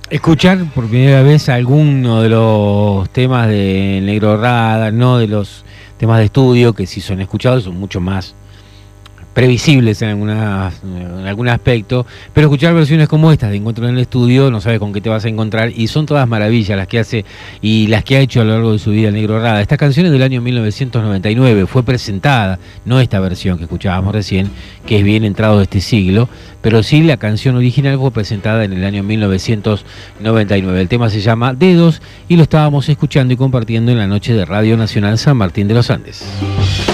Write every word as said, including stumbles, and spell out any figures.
escuchar por primera vez alguno de los temas de Negro Rada, no de los temas de estudio que sí son escuchados, son mucho más previsibles en, algunas, en algún aspecto, pero escuchar versiones como estas de Encuentro en el Estudio, no sabes con qué te vas a encontrar, y son todas maravillas las que hace y las que ha hecho a lo largo de su vida el Negro Rada. Esta canción es del año mil novecientos noventa y nueve, fue presentada, no esta versión que escuchábamos recién, que es bien entrado de este siglo, pero sí la canción original fue presentada en el año mil novecientos noventa y nueve. El tema se llama Dedos y lo estábamos escuchando y compartiendo en la noche de Radio Nacional San Martín de los Andes.